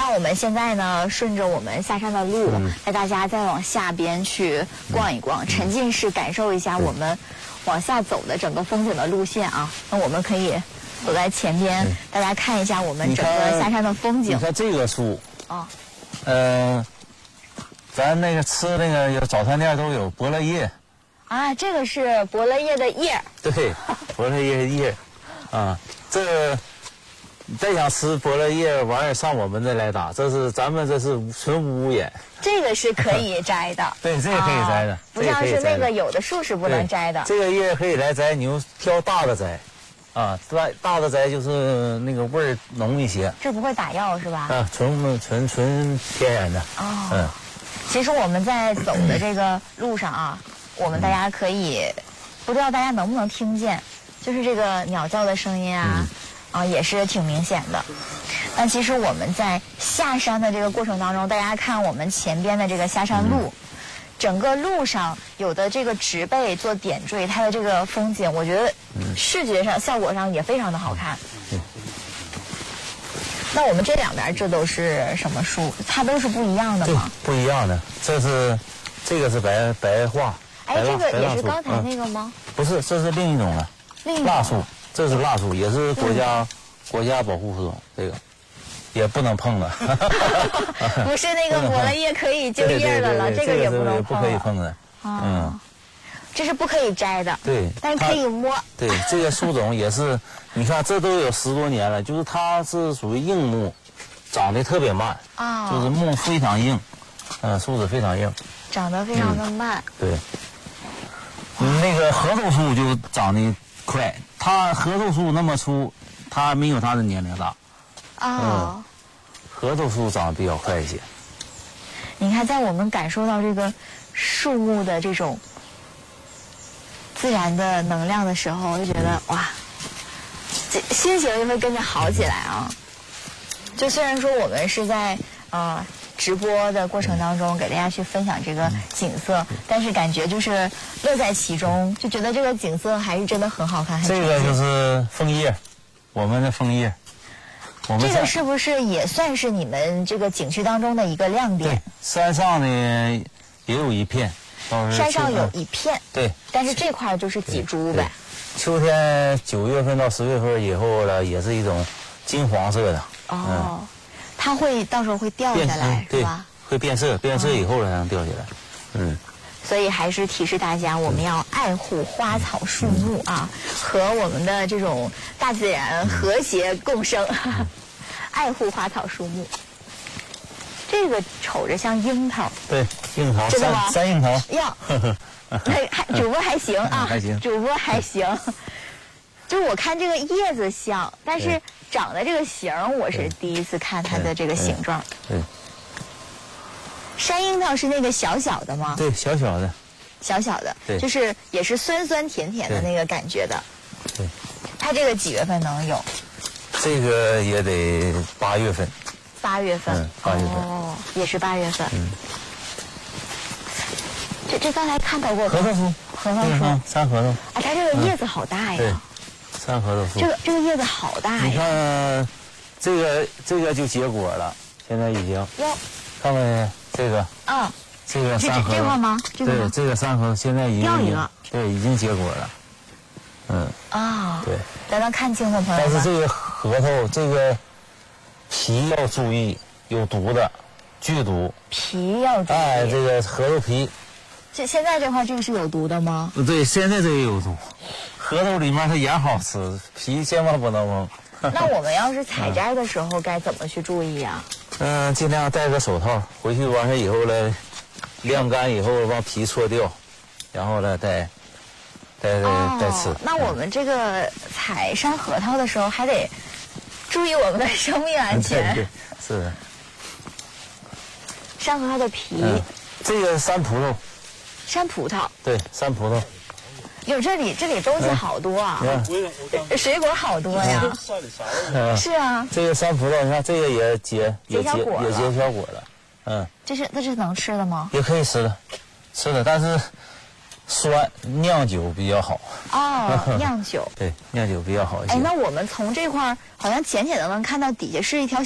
那我们现在呢，顺着我们下山的路，带大家再往下边去逛一逛，沉浸式感受一下我们往下走的整个风景的路线啊。那我们可以走在前边，大家看一下我们整个下山的风景。 你看这个树啊， 咱那个吃那个有早餐店都有伯乐叶。 啊，这个是伯乐叶的叶。对， 伯乐叶叶，啊，这个你再想吃伯乐叶玩意儿，上我们这来打，咱们这是纯无污染。 这个是可以摘的。 对，这个可以摘的， 不像是那个有的树是不能摘的。 这个叶可以来摘，你就挑大的摘，啊，大的摘就是那个味儿浓一些。 这不会打药是吧？ 啊，纯天然的。 哦，其实我们在走的这个路上啊。我们大家可以，不知道大家能不能听见，就是这个鸟叫的声音啊，也是挺明显的。那其实我们在下山的这个过程当中，大家看我们前边的这个下山路，整个路上有的这个植被做点缀，它的这个风景，我觉得视觉上、效果上也非常的好看。那我们这两边这都是什么树？它都是不一样的吗？ 不一样的，这个是白桦。 哎，这个也是刚才那个吗？ 不是，这是另一种了。蜡树，这是蜡树，也是国家保护树种，这个也不能碰了。 不是那个伯乐叶可以就叶的了，这个也不能碰。 不可以碰的。 这是不可以摘的。 对， 但是可以摸。 对，这个树种也是，你看这都有10多年了，就是它是属于硬木，长得特别慢啊，就是木非常硬，树质非常硬， 长得非常的慢。 对。那个合豆树就长得快，它合豆树那么粗，它没有它的年龄大。合豆树长得比较快一些。 你看，在我们感受到这个树木的这种自然的能量的时候，就觉得哇，这心情就会跟着好起来啊。就虽然说我们是在直播的过程当中给大家去分享这个景色，但是感觉就是乐在其中，就觉得这个景色还是真的很好看。 这个就是枫叶，我们的枫叶。 这个是不是也算是你们这个景区当中的一个亮点？ 对，山上呢也有一片。 山上有一片。对。但是这块就是几株呗。 秋天9月份到10月份以后了，也是一种金黄色的。 它会到时候会掉下来，是吧？ 会变色，变色以后才能掉下来。 所以还是提示大家，我们要爱护花草树木啊，和我们的这种大自然和谐共生，爱护花草树木。这个瞅着像樱桃。对， 樱桃。 真的吗？ 山樱桃。 要。主播还行啊， 还行。 主播还行。就是我看这个叶子像，但是长的这个形我是第一次看它的这个形状。 对。 山樱桃是那个小小的吗？ 对，小小的。 小小的。 对。 就是也是酸酸甜甜的那个感觉的。 对。 它这个几月份能有？ 这个也得8月份。 8月份。 8月份。 哦，也是8月份。这刚才看到过核桃树。 核桃树。 山核桃。 啊，它这个叶子好大呀。 对。山核桃树。 这个叶子好大呀。 你看，这个就结果了，现在已经。哟。看看这个。这个山核桃。 这块吗？ 对，这个山核桃现在已经掉一个。 对，已经结果了。对。 咱能看清楚朋友们。 但是这个核桃这个皮要注意，有毒的，剧毒。 皮要注意。 哎，这个核桃皮。 现在这块这个是有毒的吗？ 对，现在这个有毒。核桃里面它芽好吃，皮千万不能碰。 那我们要是采摘的时候该怎么去注意呀？ 尽量戴个手套，回去完事以后呢，晾干以后把皮搓掉，然后呢再吃。 那我们这个采山核桃的时候还得注意我们的生命安全。 对，是的。 山核桃的皮。 这个山葡萄。 山葡萄。 对，山葡萄。 哟，这里东西好多啊！水果好多呀。是啊。 这个山葡萄，你看这个也结小果了。 这是能吃的吗？ 也可以吃的，但是酸，酿酒比较好。 酿酒。 对，酿酒比较好一些。 那我们从这块好像浅浅的能看到底下是一条